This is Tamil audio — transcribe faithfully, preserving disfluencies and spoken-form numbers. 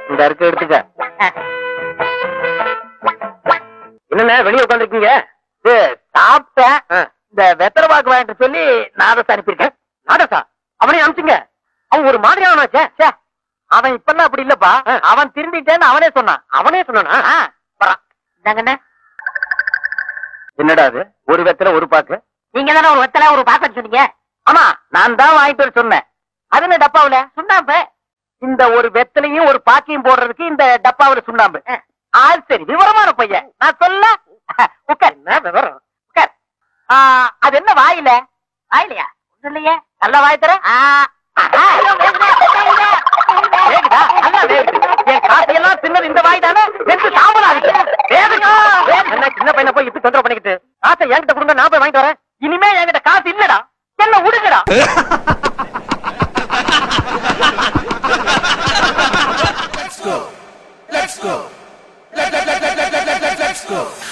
இந்த இருக்கு எடுத்துக்க. என்னண்ணே வெளியே உட்காந்துருக்கீங்க? சாப்பிட்டேன். இந்த வெத்தலை பாக்கு வாங்கிட்டு சொல்லி நாதஸ் அனுப்பியிருக்கேன். நாதஸா? அவனையும் அனுப்பிச்சுங்க. அவன் ஒரு மாதிரியானே. அவன் இப்பெல்லாம் அப்படி இல்லப்பா. அவன் திரும்பிட்டேன்னு அவனே சொன்னான். அவனே சொன்னானா? என்னடா அது? ஒரு வெத்தலை ஒரு பாக்கு. நீங்க தானே ஒரு வெத்தலை ஒரு பாக்கு சொன்னீங்க. ஆமா, நான் தான் வாங்கிட்டு வர சொன்னேன். அது என்ன டப்பாவுல சுண்ணாம்பு? இந்த ஒரு வெத்தலையும் ஒரு பாக்கையும் போடுறதுக்கு இந்த டப்பாவுல சுண்ணாம்பு. ஆறு சரி, விவரமான பையன். நான் சொல்ல உட்கார். என்ன விவரம்? உட்கார். அது என்ன வாயில? வாயிலையா? ஒண்ணு இல்லையே. நல்லா வாய் தர. என் காசையெல்லாம் தின்னது இந்த வாய் தானே. சின்ன பையனை போய் இப்படி தொந்தரவு பண்ணிக்கிட்டு காசை என்கிட்ட கொடுங்க, நான் போய் வாங்கிட்டு வரேன். இனிமே என்கிட்ட காசு இல்லடா. என்ன விடுங்கடா. Let's go. Let's go. Let, let, let, let, let, let, let, let's go.